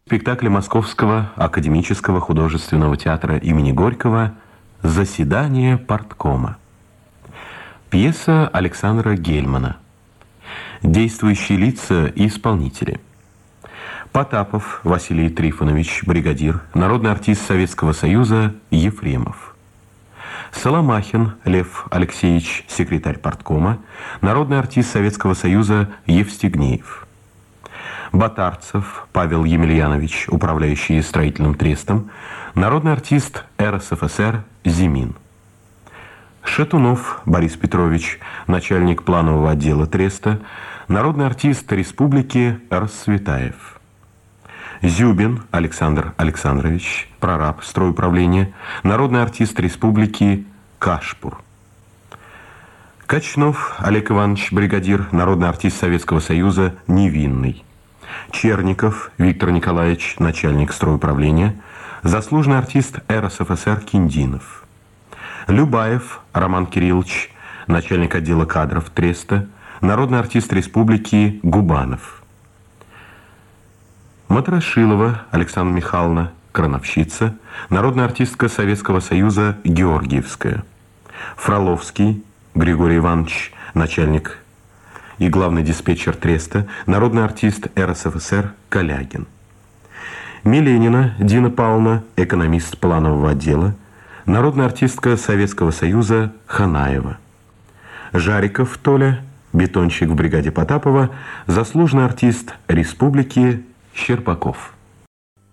Спектакле Московского академического художественного театра имени Горького «Заседание парткома». Пьеса Александра Гельмана. Действующие лица и исполнители. Потапов Василий Трифонович, бригадир, народный артист Советского Союза Ефремов. Соломахин Лев Алексеевич, секретарь парткома, народный артист Советского Союза Евстигнеев. Батарцев Павел Емельянович, управляющий строительным трестом, народный артист РСФСР Зимин. Шатунов Борис Петрович, начальник планового отдела треста, народный артист Республики Расцветаев. Зюбин Александр Александрович, прораб стройуправления, народный артист Республики Кашпур. Качнов Олег Иванович, бригадир, народный артист Советского Союза Невинный. Черников Виктор Николаевич, начальник стройуправления, заслуженный артист РСФСР Киндинов. Любаев Роман Кириллович, начальник отдела кадров треста, народный артист Республики Губанов. Матрошилова Александра Михайловна, крановщица, народная артистка Советского Союза Георгиевская. Фроловский Григорий Иванович, начальник и главный диспетчер треста, народный артист РСФСР Калягин. Миленина Дина Павловна, экономист планового отдела, народная артистка Советского Союза Ханаева. Жариков Толя, бетонщик в бригаде Потапова, заслуженный артист Республики Щербаков.